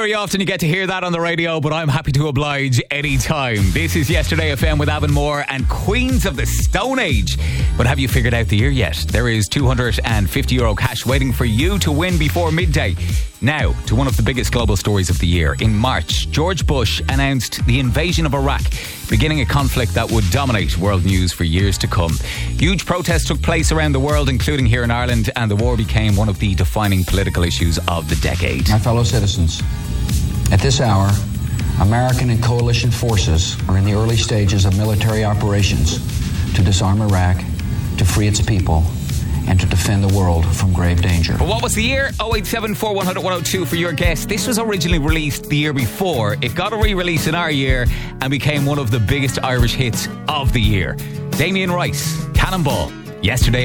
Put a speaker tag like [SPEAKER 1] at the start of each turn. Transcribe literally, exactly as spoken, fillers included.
[SPEAKER 1] very often you get to hear that on the radio, but I'm happy to oblige anytime. This is Yesterday F M with Avon Moore and Queens of the Stone Age. But have you figured out the year yet? There is two hundred fifty euro cash waiting for you to win before midday. Now, to one of the biggest global stories of the year. In March, George Bush announced the invasion of Iraq, beginning a conflict that would dominate world news for years to come. Huge protests took place around the world, including here in Ireland, and the war became one of the defining political issues of the decade.
[SPEAKER 2] My fellow citizens, at this hour, American and coalition forces are in the early stages of military operations to disarm Iraq, to free its people, and to defend the world from grave danger.
[SPEAKER 1] But what was the year? oh eight seven four one zero zero one zero two for your guess. This was originally released the year before. It got a re-release in our year and became one of the biggest Irish hits of the year. Damien Rice, Cannonball, Yesterday